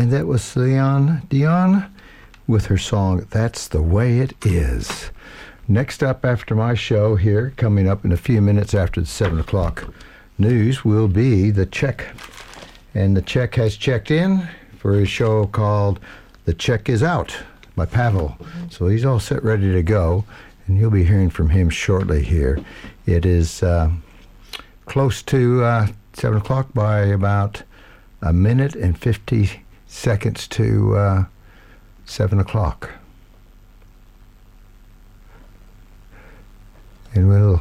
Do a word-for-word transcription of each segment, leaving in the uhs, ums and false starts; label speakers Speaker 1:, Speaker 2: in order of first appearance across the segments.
Speaker 1: And that was Leon Dion with her song, That's the Way It Is. Next up after my show here, coming up in a few minutes after the seven o'clock news, will be the Czech. And the Czech has checked in for his show called The Czech Is Out by Pavel. So he's all set, ready to go, and you'll be hearing from him shortly here. It is uh, close to uh, seven o'clock by about a minute and fifty seconds to uh, seven o'clock. And we'll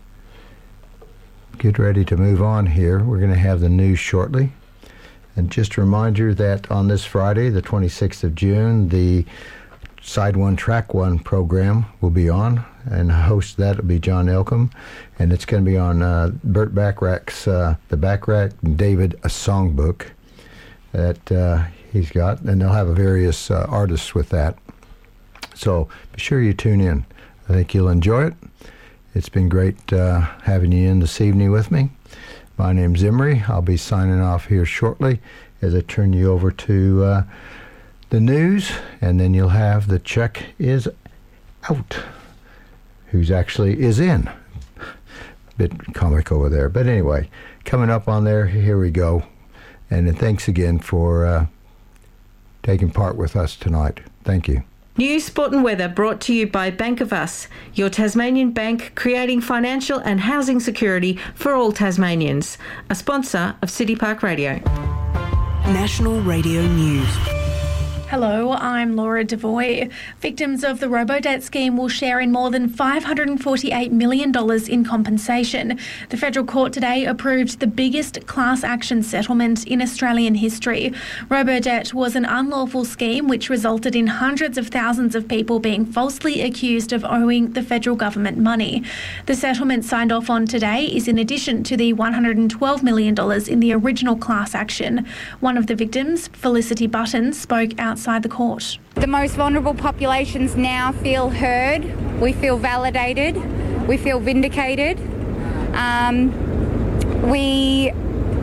Speaker 1: get ready to move on here. We're going to have the news shortly. And just a reminder that on this Friday, the twenty-sixth of June, the Side One, Track One program will be on, and the host of that will be John Elcom, and it's going to be on uh, Burt Bacharach's uh, The Bacharach and David, a songbook that uh, he's got, and they'll have various uh, artists with that. So be sure you tune in. I think you'll enjoy it. It's been great uh, having you in this evening with me. My name's Emery. I'll be signing off here shortly as I turn you over to uh, the news, and then you'll have the Czech is out, who's actually is in. Bit comic over there. But anyway, coming up on there, here we go. And thanks again for uh, taking part with us tonight. Thank you.
Speaker 2: News, sport and weather brought to you by Bank of Us, your Tasmanian bank creating financial and housing security for all Tasmanians. A sponsor of City Park Radio.
Speaker 3: National Radio News.
Speaker 4: Hello, I'm Laura Devoy. Victims of the Robodebt scheme will share in more than five hundred forty-eight million dollars in compensation. The federal court today approved the biggest class action settlement in Australian history. Robodebt was an unlawful scheme which resulted in hundreds of thousands of people being falsely accused of owing the federal government money. The settlement signed off on today is in addition to the one hundred twelve million dollars in the original class action. One of the victims, Felicity Button, spoke outside the court.
Speaker 5: The most vulnerable populations now feel heard, we feel validated, we feel vindicated. Um, we,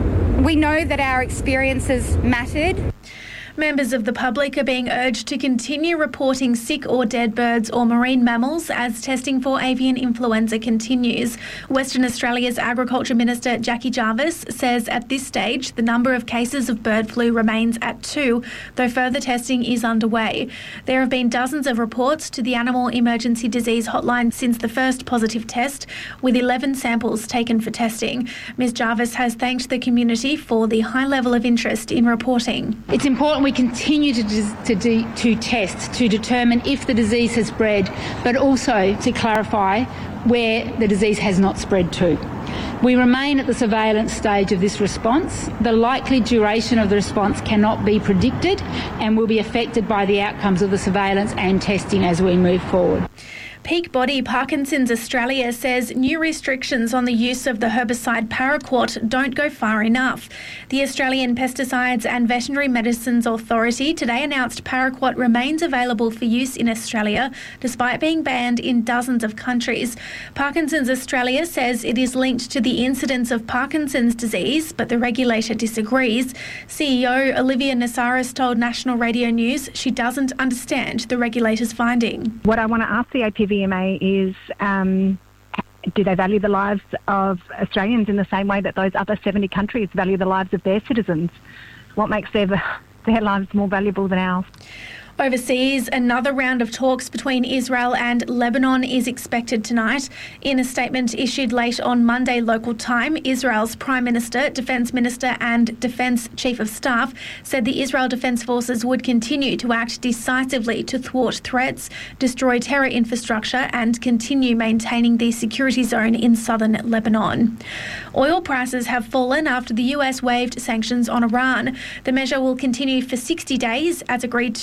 Speaker 5: we know that our experiences mattered.
Speaker 4: Members of the public are being urged to continue reporting sick or dead birds or marine mammals as testing for avian influenza continues. Western Australia's Agriculture Minister Jackie Jarvis says at this stage the number of cases of bird flu remains at two, though further testing is underway. There have been dozens of reports to the Animal Emergency Disease Hotline since the first positive test, with eleven samples taken for testing. Ms Jarvis has thanked the community for the high level of interest in reporting.
Speaker 6: It's important we continue to, to, to, to test to determine if the disease has spread, but also to clarify where the disease has not spread to. We remain at the surveillance stage of this response. The likely duration of the response cannot be predicted and will be affected by the outcomes of the surveillance and testing as we move forward.
Speaker 4: Peak Body Parkinson's Australia says new restrictions on the use of the herbicide paraquat don't go far enough. The Australian Pesticides and Veterinary Medicines Authority today announced paraquat remains available for use in Australia despite being banned in dozens of countries. Parkinson's Australia says it is linked to the incidence of Parkinson's disease, but the regulator disagrees. C E O Olivia Nasaris told National Radio News she doesn't understand the regulator's finding.
Speaker 7: What I want to ask the A P V M A is, um, do they value the lives of Australians in the same way that those other seventy countries value the lives of their citizens? What makes their, their lives more valuable than ours?
Speaker 4: Overseas, another round of talks between Israel and Lebanon is expected tonight. In a statement issued late on Monday local time, Israel's Prime Minister, Defence Minister and Defence Chief of Staff said the Israel Defence Forces would continue to act decisively to thwart threats, destroy terror infrastructure and continue maintaining the security zone in southern Lebanon. Oil prices have fallen after the U S waived sanctions on Iran. The measure will continue for sixty days as agreed to in the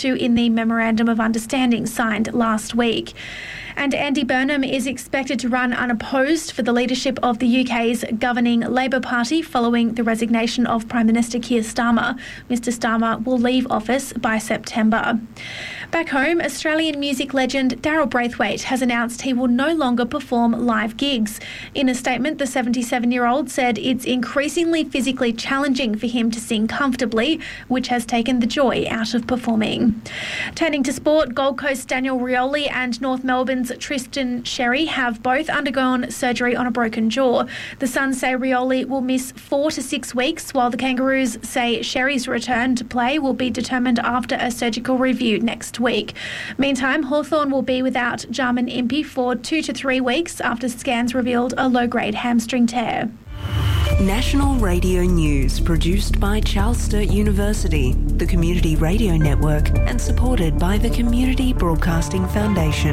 Speaker 4: a memorandum of understanding signed last week. And Andy Burnham is expected to run unopposed for the leadership of the U K's governing Labour Party following the resignation of Prime Minister Keir Starmer. Mister Starmer will leave office by September. Back home, Australian music legend Daryl Braithwaite has announced he will no longer perform live gigs. In a statement, the seventy-seven-year-old said it's increasingly physically challenging for him to sing comfortably, which has taken the joy out of performing. Turning to sport, Gold Coast Daniel Rioli and North Melbourne's Tristan Sherry have both undergone surgery on a broken jaw. The Suns say Rioli will miss four to six weeks, while the Kangaroos say Sherry's return to play will be determined after a surgical review next week. Meantime, Hawthorn will be without Jarman Impey for two to three weeks after scans revealed a low-grade hamstring tear.
Speaker 3: National Radio News, produced by Charles Sturt University, the Community Radio Network, and supported by the Community Broadcasting Foundation.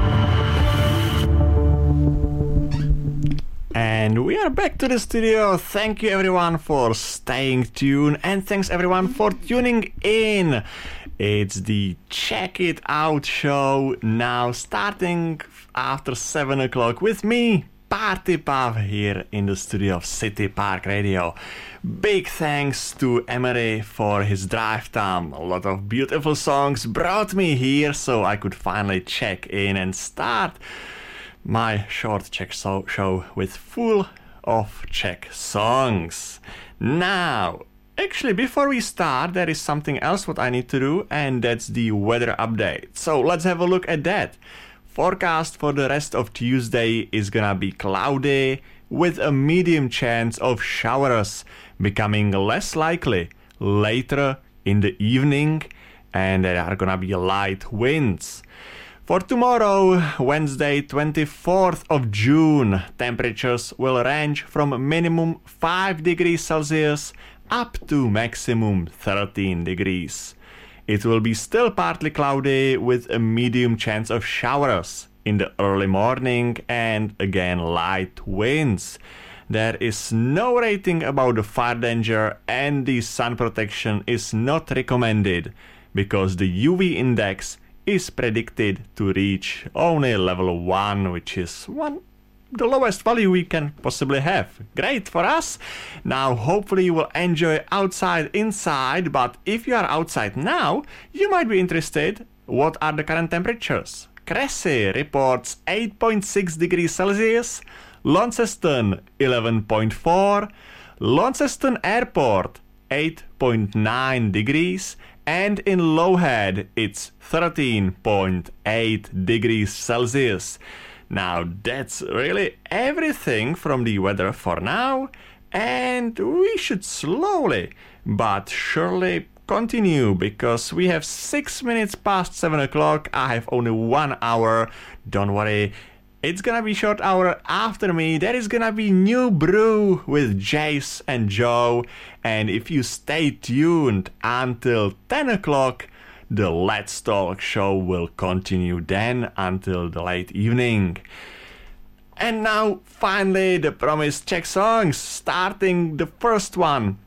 Speaker 8: And we are back to the studio. Thank you everyone for staying tuned, and thanks everyone for tuning in. It's the Check It Out show now, starting after seven o'clock with me, Party Pav, here in the studio of City Park Radio. Big thanks to Emery for his drive time. A lot of beautiful songs brought me here so I could finally check in and start my short Czech so- show with full of Czech songs. Now, actually, before we start, there is something else what I need to do, and that's the weather update. So let's have a look at that. Forecast for the rest of Tuesday is gonna be cloudy with a medium chance of showers, becoming less likely later in the evening, and there are gonna be light winds. For tomorrow, Wednesday, twenty-fourth of June, temperatures will range from minimum five degrees Celsius up to maximum thirteen degrees. It will be still partly cloudy with a medium chance of showers in the early morning and again light winds. There is no rating about the fire danger, and the sun protection is not recommended because the U V index is predicted to reach only level one, which is one the lowest value we can possibly have. Great for us. Now hopefully you will enjoy outside inside, but if you are outside now, you might be interested what are the current temperatures. Cressy reports eight point six degrees Celsius, Launceston eleven point four, Launceston Airport eight point nine degrees, and in Lowhead it's thirteen point eight degrees Celsius. Now that's really everything from the weather for now, and we should slowly but surely continue because we have six minutes past seven o'clock. I have only one hour. Don't worry, it's gonna be short hour after me. There is gonna be New Brew with Jace and Joe, and if you stay tuned until ten o'clock, the Let's Talk show will continue then until the late evening. And now, finally, the promised Czech songs, starting the first one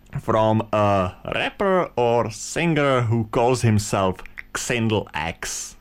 Speaker 8: from a rapper or singer who calls himself Xindel X.